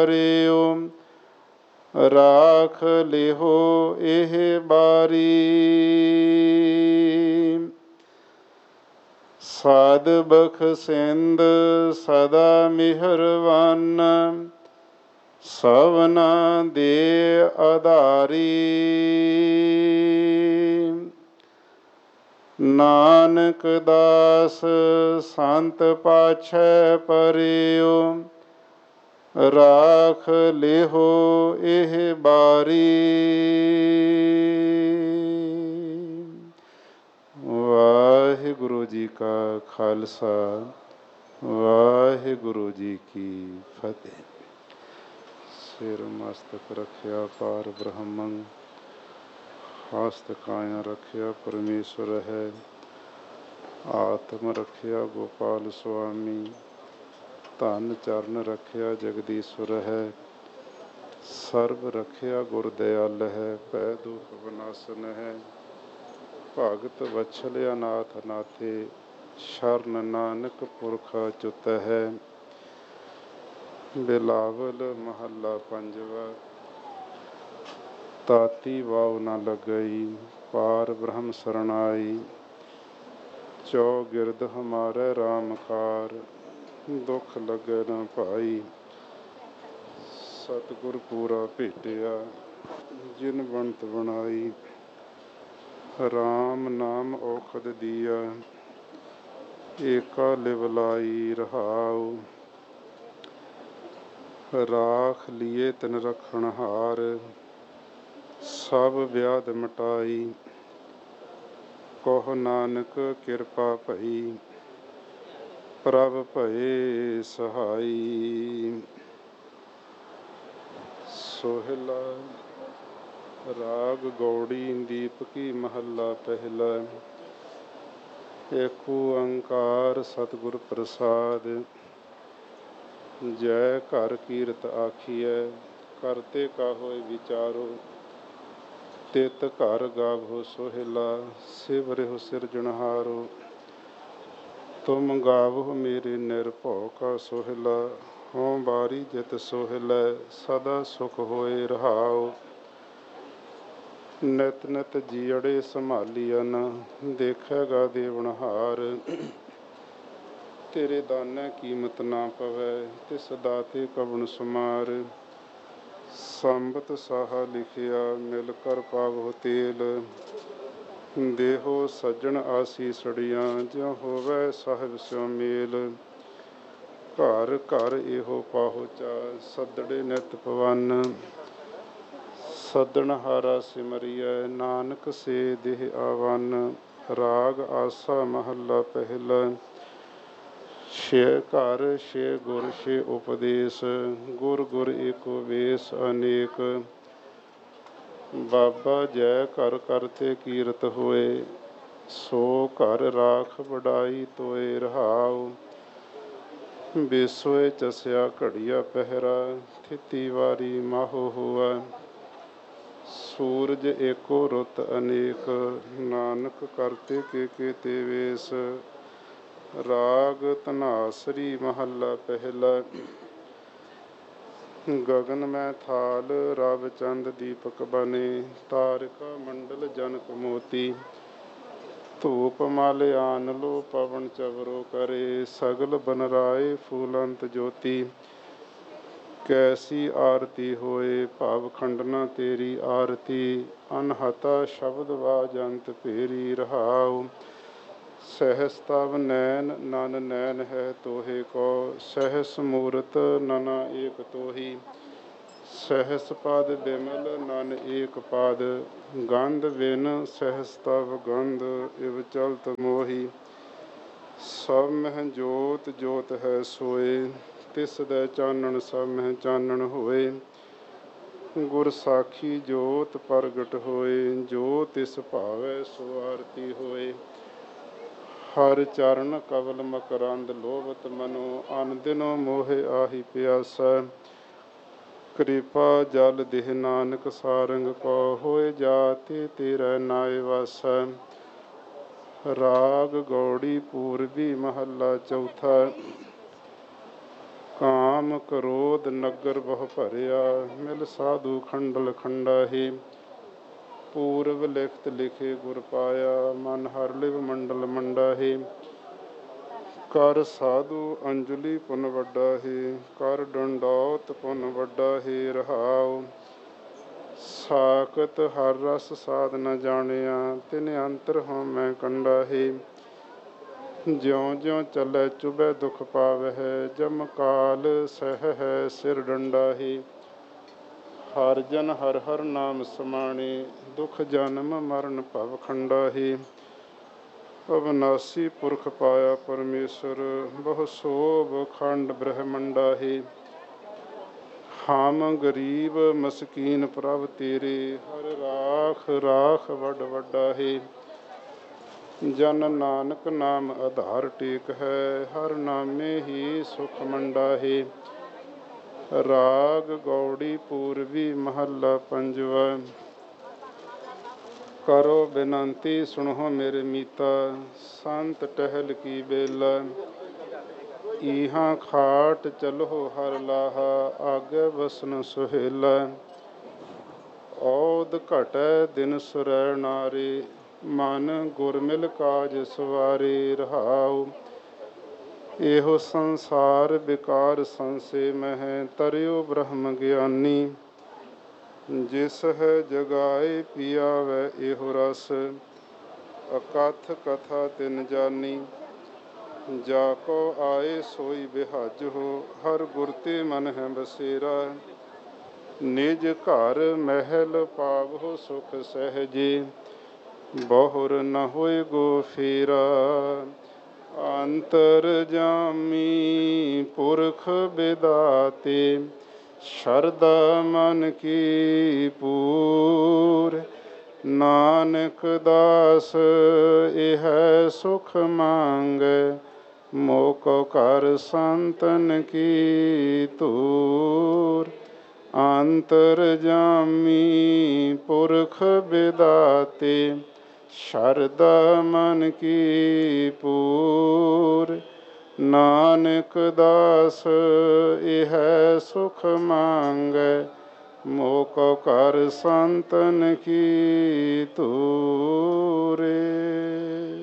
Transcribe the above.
ਕਰਿਓ ਰਾਖ ਲਿਹੋ ਇਹ ਬਾਰੀ। ਸਾਧ ਬਖਸ਼ਿੰਦ ਸਦਾ ਮਿਹਰਵਾਨ ਸਭਨਾ ਦੇ ਆਧਾਰੀ। ਨਾਨਕ ਦਾਸ ਸੰਤ ਪਾਛੈ ਪਰਿਓ ਰਾਖ ਲਿਹੋ ਇਹ ਬਾਰੀ। ਵਾਹਿਗੁਰੂ ਜੀ ਕਾ ਖਾਲਸਾ ਵਾਹਿਗੁਰੂ ਜੀ ਕੀ ਫਤਿਹ। ਸਿਰ ਮਸਤਕ ਰੱਖਿਆ ਪਾਰ ਬ੍ਰਹਮੰ ਹਸਤ ਕਾਇਆ ਰੱਖਿਆ ਪਰਮੇਸ਼ਵਰ ਹੈ। ਆਤਮ ਰੱਖਿਆ ਗੋਪਾਲ ਸੁਆਮੀ ਧਨ ਚਰਨ ਰੱਖਿਆ ਜਗਦੀਸ਼ਵਰ ਹੈ। ਸਰਬ ਰੱਖਿਆ ਗੁਰ ਦਿਆਲ ਹੈ। ਭੈ ਦੁਖ ਵਿਨਾਸ਼ਨ ਹੈ। ਭਗਤ ਵਛਲ ਅਨਾਥ ਨਾਥੇ ਸ਼ਰਨ ਨਾਨਕ ਪੁਰਖ ਅਚੁੱਤ ਹੈ। ਬਿਲਾਵਲ ਮਹੱਲਾ ਪੰਜਵਾ। ਤਾਤੀ ਵਾਉ ਨ ਲਗਈ ਪਾਰ ਬ੍ਰਹਮ ਸਰਨਾਈ। ਚੌਗਿਰਦ ਹਮਾਰੇ ਰਾਮ ਕਾਰ ਦੁੱਖ ਲੱਗੇ ਨ ਭਾਈ। ਸਤਿਗੁਰ ਪੂਰਾ ਭੇਟਿਆ ਜਿਨ ਬਣਤ ਬਣਾਈ। ਰਾਮ ਨਾਮ ਔਖਦ ਦੀਆ ਏਕਾ ਲਿਵ ਲਾਈ ਰਹਾਉ। ਰਾਖ ਲੀਏ ਤਿਨ ਰਖਣ ਹਾਰ ਸਭ ਵਿਆਧ ਮਿਟਾਈ। ਕਹੋ ਨਾਨਕ ਕਿਰਪਾ ਭਈ ਪ੍ਰਭ ਭਏ ਸਹਾਈ। ਸੋਹਿਲਾ ਰਾਗ ਗੌੜੀ ਦੀਪਕੀ ਮਹੱਲਾ ਪਹਿਲਾ। ਏਕ ਓੰਕਾਰ ਸਤਿਗੁਰ ਪ੍ਰਸਾਦ। ਜੈ ਘਰ ਕੀਰਤ ਆਖੀਐ ਕਰਤੇ ਕਾ ਹੋਇ ਵਿਚਾਰੋ। ਤਿਤ ਘਰ ਗਾਵੋ ਸੋਹਿਲਾ ਸਿਵਰਿਹੁ ਸਿਰਜਣਹਾਰੋ। ਤੁਮ ਗਾਵੋ ਮੇਰੇ ਨਿਰਭਉ ਕਾ ਸੋਹਿਲਾ। ਹਉ ਬਾਰੀ ਜਿਤ ਸੋਹਿਲੈ ਸਦਾ ਸੁਖ ਹੋਏ ਰਹਾਉ। ਨਿਤ ਨਿਤ ਜੀਅੜੇ ਸੰਭਾਲੀਅਨ ਦੇਖੇਗਾ ਦੇਵਨਹਾਰ। ਤੇਰੇ ਦਾਨੇ ਕੀਮਤ ਨਾ ਪਵੈ ਤਿਸ ਦਾਤੇ ਕਵਣ ਸੁਮਾਰ। ਸੰਬਤ ਸਾਹਾ ਲਿਖਿਆ ਮਿਲ ਕਰ ਪਾਵਹੁ ਤੇਲ। ਦੇਹੋ ਸੱਜਣ ਆਸੀਸੜੀਆਂ ਜਿਉ ਹੋਵੈ ਸਾਹਿਬ ਸਿਉ ਮੇਲ। ਘਰ ਘਰ ਇਹੋ ਪਾਹੁਚਾ ਸੱਦੜੇ ਨਿਤ ਪਵਨ। ਸੱਦਣਹਾਰਾ ਸਿਮਰਿਐ ਨਾਨਕ ਸੇ ਦੇਹ ਆਵਨ। ਰਾਗ ਆਸਾ ਮਹੱਲਾ ਪਹਿਲਾ। ਛੇ ਘਰ ਛੇ ਗੁਰ ਛੇ ਉਪਦੇਸ਼ ਗੁਰ ਗੁਰ ਏਕੋ ਵੇਸ ਅਨੇਕ। ਬਾਬਾ ਜੈ ਘਰ ਕਰਤੇ ਕੀਰਤ ਹੋਏ ਸੋ ਘਰ ਰਾਖ ਵਡਾਈ ਤੋਏ ਰਹਾਉ। ਬੇਸੋਏ ਚਸਿਆ ਘੜੀਆ ਪਹਿਰਾ ਥਿਤੀ ਵਾਰੀ ਮਾਹੋ ਹੋਆ। ਸੂਰਜ ਏਕੋ ਰੁੱਤ ਅਨੇਕ ਨਾਨਕ ਕਰਤੇ ਕੇ ਤੇ ਵੇਸ। ਰਾਗ ਧਨਾਸਰੀ ਮਹੱਲਾ ਪਹਿਲਾ। ਗਗਨ ਮੈਂ ਥਾਲ ਰਵ ਚੰਦ ਦੀਪਕ ਬਨੇ। ਤਾਰਿਕਾ ਮੰਡਲ ਜਨਕ ਮੋਤੀ। ਧੂਪ ਮਲ ਆਨ ਲੋ ਪਵਨ ਚਵਰੋ ਕਰੇ। ਸਗਲ ਬਨਰਾਏ ਫੂਲੰਤ ਜੋਤੀ। ਕੈਸੀ ਆਰਤੀ ਹੋਏ ਭਵ ਖੰਡਨਾ ਤੇਰੀ ਆਰਤੀ। ਅਨਹਤਾ ਸ਼ਬਦ ਵਾਜੰਤ ਭੇਰੀ ਰਹਾਉ। ਸਹਿਸ ਤਵ ਨੈਨ ਨਨ ਨੈਨ ਹੈ ਤੋਹੇ ਕੋ। ਸਹਿਸ ਮੂਰਤ ਨਨਾ ਏਕ ਤੋਹੀ। ਸਹਿਸ ਪਦ ਬਿਮਲ ਨਨ ਏਕ ਪਦ। ਗੰਧ ਬਿਨ ਸਹਿਸ ਤਵ ਗੰਧ ਇਵ ਚਲਤ ਮੋਹੀ। ਸਭ ਮਹਿ ਜੋਤ ਜੋਤ ਹੈ ਸੋਏ ਤਿਸ ਦੈ ਚਾਨਣ ਸਭ ਮਹਿ ਚਾਨਣ ਹੋਏ। ਗੁਰ ਸਾਖੀ ਜੋਤ ਪ੍ਰਗਟ ਹੋਏ ਜੋ ਤਿਸ ਭਾਵੈ ਸੋ ਆਰਤੀ ਹੋਏ। ਹਰ ਚਰਨ ਕਵਲ ਮਕਰੰਦ ਲੋਭਤ ਮਨੋ। ਅਨ ਦਿਨੋ ਮੋਹਿ ਆਹੀ ਪਿਆਸਾ। ਕਿਰਪਾ ਜਲ ਦੇਹ ਨਾਨਕ ਸਾਰੰਗ ਕੋ। ਹੋਏ ਜਾਤੇ ਤੇਰਾ ਨਾਇ ਵਾਸਾ। ਰਾਗ ਗੌੜੀ ਪੂਰਬੀ ਮਹੱਲਾ ਚੌਥਾ। ਕਾਮ ਕ੍ਰੋਧ ਨਗਰ ਬਹੁ ਭਰਿਆ, ਮਿਲ ਸਾਧੂ ਖੰਡਲ ਖੰਡਾਹੀ। ਪੂਰਬ ਲਿਖਤ ਲਿਖੇ ਗੁਰ ਪਾਇਆ, ਮਨ ਹਰ ਲਿਵ ਮੰਡਲ ਮੰਡਾਹੀ। ਕਰ ਸਾਧੂ ਅੰਜਲੀ ਪੁਨ ਵੱਡਾ ਹੀ, ਕਰ ਡੰਡੌਤ ਪੁਨ ਵੱਡਾ ਹੀ। ਰਹਾਉ ਸਾਕਤ ਹਰ ਰਸ ਸਾਧ ਨ ਜਾਣਿਆ, ਤਿਨ ਅੰਤਰ ਹਉਮੈ ਕੰਡਾ ਹੀ। ਜਿਉ ਜਿਉ ਚੱਲੈ ਚੁਭੈ ਦੁਖ ਪਾਵਹਿ, ਜਮ ਕਾਲ ਸਹਿ ਹੈ ਸਿਰ ਡੰਡਾ ਹੀ। ਹਰ ਜਨ ਹਰ ਹਰ ਨਾਮ ਸਮਾਣੇ, ਦੁਖ ਜਨਮ ਮਰਨ ਭਵ ਖੰਡਾ ਹੀ। ਅਵਨਾਸੀ ਪੁਰਖ ਪਾਇਆ ਪਰਮੇਸ਼ਰ, ਬਹੁ ਸੋਭ ਖੰਡ ਬ੍ਰਹਮੰਡਾ ਹੀ। ਹਮ ਗਰੀਬ ਮਸਕੀਨ ਪ੍ਰਭ ਤੇਰੇ, ਹਰ ਰਾਖ ਰਾਖ ਵੱਡ ਵੱਡਾ ਹੀ। ਜਨ ਨਾਨਕ ਨਾਮ ਆਧਾਰ ਟੇਕ ਹੈ, ਹਰ ਨਾਮੇ ਹੀ ਸੁਖ ਮੰਡਾ ਹੀ। ਰਾਗ ਗੌੜੀ ਪੂਰਵੀ ਮਹੱਲਾ ਪੰਜਵਾ। ਕਰੋ ਬੇਨੰਤੀ ਸੁਣੋ ਮੇਰੇ ਮੀਤਾ, ਸੰਤ ਟਹਿਲ ਕੀ ਬੇਲਾ। ਈਹਾਂ ਖਾਟ ਚਲੋ ਹਰ ਲਾਹਾ, ਆਗੇ ਬਸਨ ਸੁਹੇਲਾ। ਔਦ ਘਟੈ ਦਿਨ ਸੁਰੈ ਨਾਰੀ, ਮਨ ਗੁਰ ਮਿਲ ਕਾਜ ਸਵਾਰੀ। ਰਹਾਉ ਇਹੋ ਸੰਸਾਰ ਵਿਕਾਰ ਸੰਸੇ ਮਹਿ, ਤਰਿਓ ਬ੍ਰਹਮ ਗਿਆਨੀ। ਜਿਸ ਹੈ ਜਗਾਏ ਪੀਆਵੈ ਇਹੋ ਰਸ, ਅਕਥ ਕਥਾ ਤਿਨ ਜਾਨੀ। ਜਾ ਕੋ ਆਏ ਸੋਈ ਬਿਹਾਜ ਹੋ, ਹਰ ਗੁਰ ਤੇ ਮਨ ਹੈ ਬਸੇਰਾ। ਨਿਜ ਘਰ ਮਹਿਲ ਪਾਵਹੁ ਸੁਖ ਸਹਿਜੇ, ਬਹੁਰ ਨ ਹੋਏ ਗੋ ਫੇਰਾ। ਅੰਤਰਜਾਮੀ ਪੁਰਖ ਬਿਦਾਤੇ, ਸ਼ਰਧਾ ਮਨ ਕੀ ਪੂਰ। ਨਾਨਕ ਦਾਸ ਇਹ ਸੁਖ ਮੰਗੈ, ਮੋਕੋ ਕਰ ਸੰਤਨ ਕੀ ਧੂਰ। ਅੰਤਰਜਾਮੀ ਪੁਰਖ ਬਿਦਾਤੇ, ਸ਼ਰਧਾ ਮਨ ਕੀ ਪੂਰ। ਨਾਨਕ ਦਾਸ ਇਹ ਸੁਖ ਮੰਗੈ, ਮੋਕੋ ਕਰ ਸੰਤਨ ਕੀ ਧੂਰੇ।